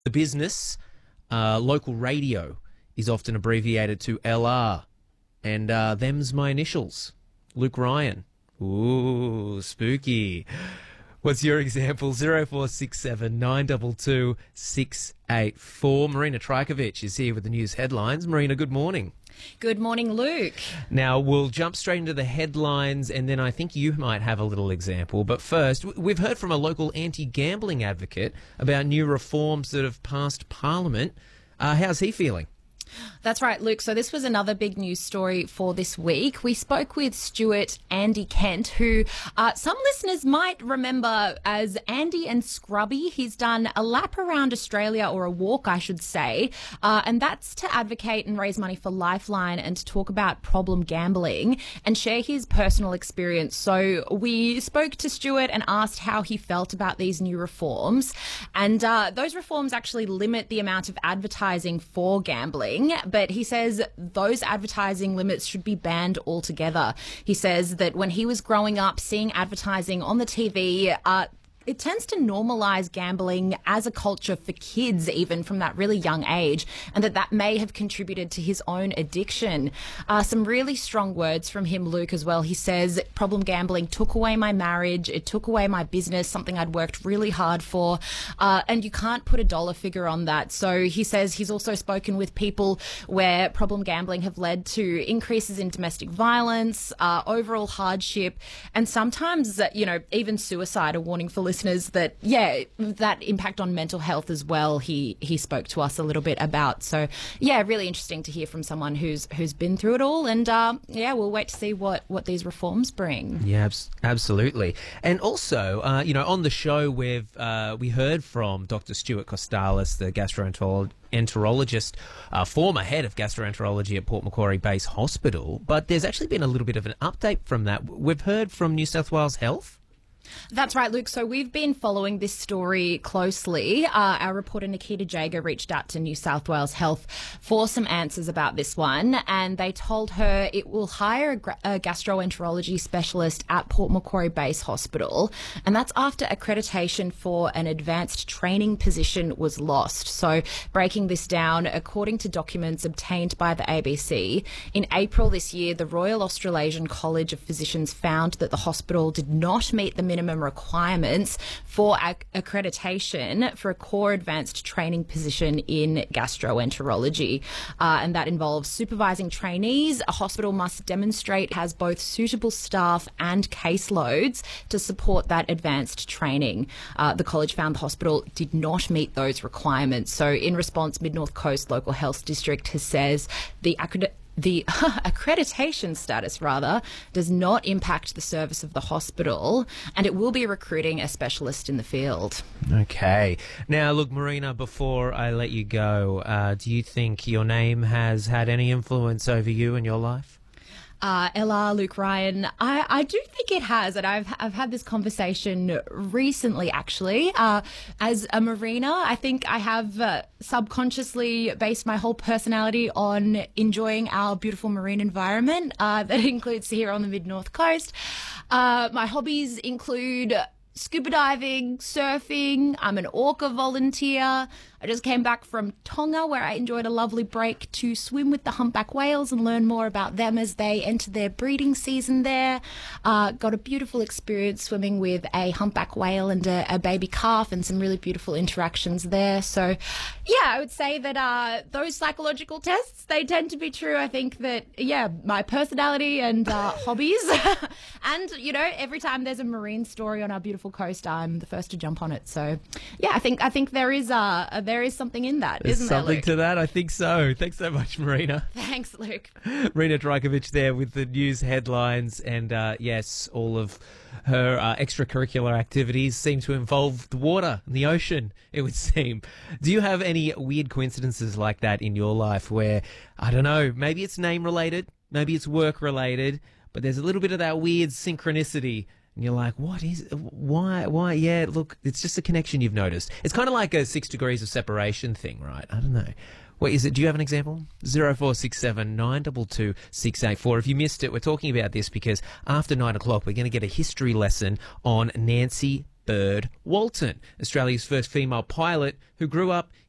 The business, local radio, is often abbreviated to LR. And them's my initials. Luke Ryan. Ooh, spooky. What's your example? 0467 922 684. Marina Trajkovic is here with the news headlines. Marina, good morning. Good morning, Luke. Now, we'll jump straight into the headlines, and then I think you might have a little example. But first, we've heard from a local anti-gambling advocate about new reforms that have passed Parliament. How's he feeling? That's right, Luke. So this was another big news story for this week. We spoke with Stewart Andy Kent, who some listeners might remember as Andy and Scrubby. He's done a lap around Australia, or a walk, I should say, and that's to advocate and raise money for Lifeline and to talk about problem gambling and share his personal experience. So we spoke to Stewart and asked how he felt about these new reforms. And those reforms actually limit the amount of advertising for gambling. But he says those advertising limits should be banned altogether. He says that when he was growing up, seeing advertising on the TV, it tends to normalise gambling as a culture for kids, even from that really young age, and that may have contributed to his own addiction. Some really strong words from him, Luke, as well. He says, problem gambling took away my marriage, it took away my business, something I'd worked really hard for, and you can't put a dollar figure on that. So he says he's also spoken with people where problem gambling have led to increases in domestic violence, overall hardship, and sometimes, even suicide, a warning for listeners that, that impact on mental health as well, he spoke to us a little bit about. So, really interesting to hear from someone who's been through it all. And, we'll wait to see what these reforms bring. Yeah, absolutely. And also, on the show, we heard from Dr. Stuart Costalis, the gastroenterologist, former head of gastroenterology at Port Macquarie Base Hospital. But there's actually been a little bit of an update from that. We've heard from New South Wales Health. That's right, Luke. So we've been following this story closely. Our reporter Nikita Jager reached out to New South Wales Health for some answers about this one, and they told her it will hire a gastroenterology specialist at Port Macquarie Base Hospital, and that's after accreditation for an advanced training position was lost. So breaking this down, according to documents obtained by the ABC, in April this year, the Royal Australasian College of Physicians found that the hospital did not meet the minimum requirements for accreditation for a core advanced training position in gastroenterology. And that involves supervising trainees. A hospital must demonstrate it has both suitable staff and caseloads to support that advanced training. The college found the hospital did not meet those requirements. So in response, Mid North Coast Local Health District has says the accreditation status, does not impact the service of the hospital, and it will be recruiting a specialist in the field. Okay. Now, look, Marina, before I let you go, do you think your name has had any influence over you in your life? LR, Luke Ryan, I do think it has, and I've had this conversation recently, actually. As a marina, I think I have subconsciously based my whole personality on enjoying our beautiful marine environment that includes here on the Mid-North Coast. My hobbies include scuba diving, surfing. I'm an orca volunteer. I just came back from Tonga, where I enjoyed a lovely break to swim with the humpback whales and learn more about them as they enter their breeding season there. Got a beautiful experience swimming with a humpback whale and a baby calf, and some really beautiful interactions there. So, I would say that those psychological tests, they tend to be true. I think that, my personality and hobbies. And, every time there's a marine story on our beautiful coast, I'm the first to jump on it. So, I think there is something in that, There's isn't there, something Luke? to that. I think so. Thanks so much, Marina. Thanks, Luke. Marina Trajkovic there with the news headlines, and yes, all of her extracurricular activities seem to involve the water and the ocean, it would seem. Do you have any weird coincidences like that in your life where, I don't know, maybe it's name related, maybe it's work related, but there's a little bit of that weird synchronicity? And you're like, why? Yeah, look, it's just a connection you've noticed. It's kind of like a 6 degrees of separation thing, right? I don't know. What is it? Do you have an example? 0467 922 684. If you missed it, we're talking about this because after 9 o'clock, we're going to get a history lesson on Nancy Bird Walton, Australia's first female pilot who grew up